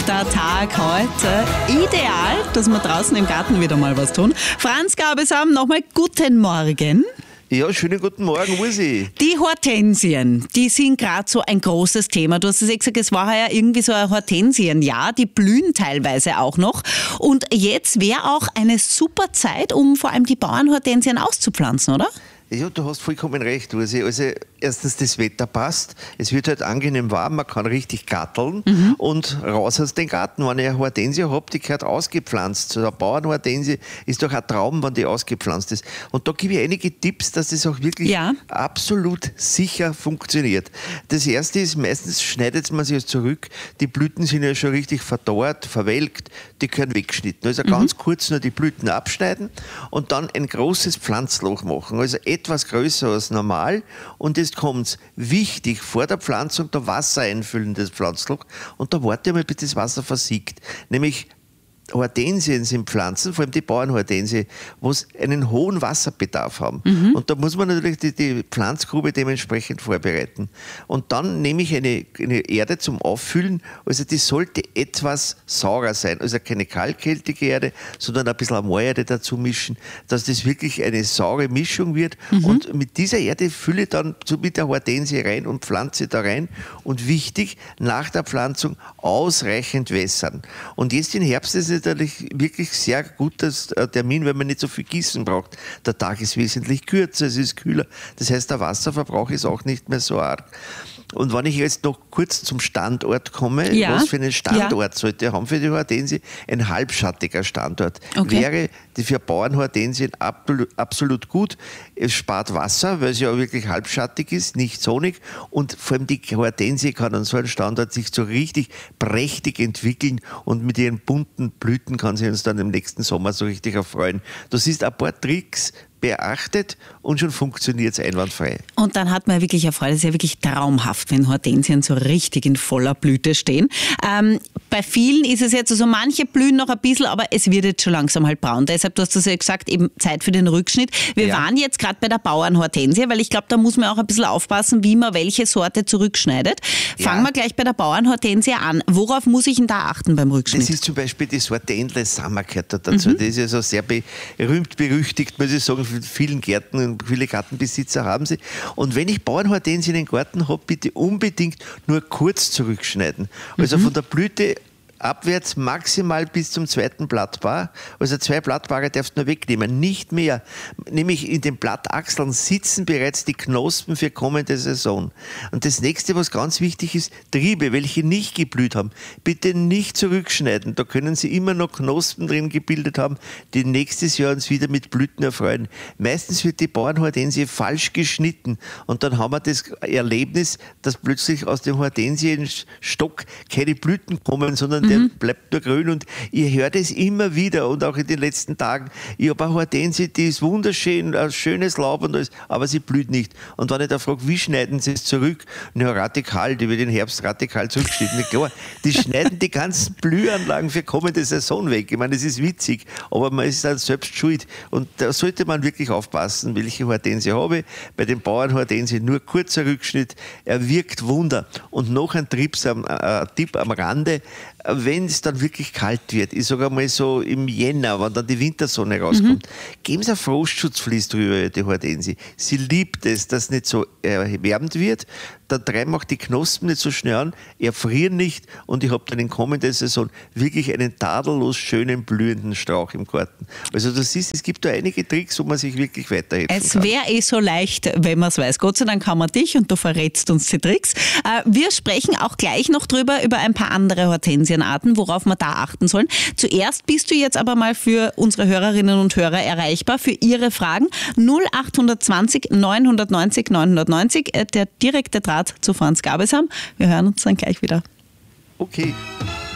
der Tag heute ideal, dass wir draußen im Garten wieder mal was tun. Franz Gabesam, nochmal guten Morgen. Ja, schönen guten Morgen, Ursi. Die Hortensien, die sind gerade so ein großes Thema. Du hast es gesagt, es war ja irgendwie so ein Hortensienjahr, die blühen teilweise auch noch. Und jetzt wäre auch eine super Zeit, um vor allem die Bauernhortensien auszupflanzen, oder? Ja, du hast vollkommen recht, Ursi. Also erstens, das Wetter passt. Es wird halt angenehm warm, man kann richtig gatteln und raus aus dem Garten. Wenn ich eine Hortensie habe, die gehört ausgepflanzt. So eine Bauernhortensie ist doch ein Traum, wenn die ausgepflanzt ist. Und da gebe ich einige Tipps, dass das auch wirklich absolut sicher funktioniert. Das erste ist, meistens schneidet man sich zurück. Die Blüten sind ja schon richtig verdorrt, verwelkt, die können weggeschnitten. Also ganz kurz nur die Blüten abschneiden und dann ein großes Pflanzloch machen. Also etwas größer als normal. Und jetzt kommt es wichtig, vor der Pflanzung da Wasser einfüllen, das Pflanzloch. Und da warte ich mal, bis das Wasser versiegt. Nämlich Hortensien sind Pflanzen, vor allem die Bauernhortensie, wo sie einen hohen Wasserbedarf haben. Und da muss man natürlich die Pflanzgrube dementsprechend vorbereiten. Und dann nehme ich eine Erde zum Auffüllen, also die sollte etwas saurer sein, also keine kalkhaltige Erde, sondern ein bisschen Moorerde dazu mischen, dass das wirklich eine saure Mischung wird. Und mit dieser Erde fülle ich dann so mit der Hortensie rein und pflanze da rein. Und wichtig, nach der Pflanzung ausreichend wässern. Und jetzt im Herbst ist es natürlich wirklich sehr guter Termin, weil man nicht so viel Gießen braucht. Der Tag ist wesentlich kürzer, es ist kühler. Das heißt, der Wasserverbrauch ist auch nicht mehr so arg. Und wenn ich jetzt noch kurz zum Standort komme, was für einen Standort sollte haben für die Hortensie? Ein halbschattiger Standort wäre für Bauernhortensien absolut gut. Es spart Wasser, weil es ja wirklich halbschattig ist, nicht sonnig. Und vor allem die Hortensie kann an so einem Standort sich so richtig prächtig entwickeln und mit ihren bunten Blüten kann sie uns dann im nächsten Sommer so richtig erfreuen. Du siehst ein paar Tricks beachtet und schon funktioniert es einwandfrei. Und dann hat man wirklich Freude. Es ist ja wirklich traumhaft, wenn Hortensien so richtig in voller Blüte stehen. Bei vielen ist es jetzt so, also manche blühen noch ein bisschen, aber es wird jetzt schon langsam halt braun. Deshalb, du hast es ja gesagt, eben Zeit für den Rückschnitt. Wir waren jetzt gerade bei der Bauernhortensie, weil ich glaube, da muss man auch ein bisschen aufpassen, wie man welche Sorte zurückschneidet. Fangen wir gleich bei der Bauernhortensie an. Worauf muss ich denn da achten beim Rückschnitt? Das ist zum Beispiel die Sorte Endless Summer gehört dazu. Das ist ja so sehr berühmt, berüchtigt, muss ich sagen, für vielen Gärten und viele Gartenbesitzer haben sie. Und wenn ich Bauernhortensien in den Garten habe, bitte unbedingt nur kurz zurückschneiden. Also von der Blüte abwärts maximal bis zum zweiten Blattpaar. Also 2 Blattpaare darfst du nur wegnehmen, nicht mehr. Nämlich in den Blattachseln sitzen bereits die Knospen für kommende Saison. Und das nächste, was ganz wichtig ist, Triebe, welche nicht geblüht haben, bitte nicht zurückschneiden. Da können sie immer noch Knospen drin gebildet haben, die nächstes Jahr uns wieder mit Blüten erfreuen. Meistens wird die Bauernhortensie falsch geschnitten und dann haben wir das Erlebnis, dass plötzlich aus dem Hortensienstock keine Blüten kommen, sondern der bleibt nur grün und ihr hört es immer wieder und auch in den letzten Tagen. Ich habe eine Hortensie, die ist wunderschön, ein schönes Laub und alles, aber sie blüht nicht. Und wenn ich da frage, wie schneiden sie es zurück? Ja, radikal, die wird im Herbst radikal zurückgeschnitten. Klar, die schneiden die ganzen Blühanlagen für kommende Saison weg. Ich meine, das ist witzig, aber man ist dann selbst schuld. Und da sollte man wirklich aufpassen, welche Hortensie habe ich. Bei den Bauernhortensien nur kurzer Rückschnitt, er wirkt Wunder. Und noch ein Tipp am Rande, wenn es dann wirklich kalt wird, ich sage einmal so im Jänner, wenn dann die Wintersonne rauskommt, geben Sie ein Frostschutzvlies drüber, die Hortensie. Sie liebt es, dass nicht so erwärmt wird. Dann treiben auch die Knospen nicht so schnell an, erfrieren nicht und ich habe dann in kommender Saison wirklich einen tadellos schönen, blühenden Strauch im Garten. Also du siehst, es gibt da einige Tricks, wo man sich wirklich weiterhelfen kann. Es wäre so leicht, wenn man es weiß. Gott sei Dank haben wir dich und du verrätst uns die Tricks. Wir sprechen auch gleich noch drüber, über ein paar andere Hortensienarten, worauf wir da achten sollen. Zuerst bist du jetzt aber mal für unsere Hörerinnen und Hörer erreichbar, für ihre Fragen. 0820 990 990, der direkte Draht zu Franz Gabesam. Wir hören uns dann gleich wieder. Okay.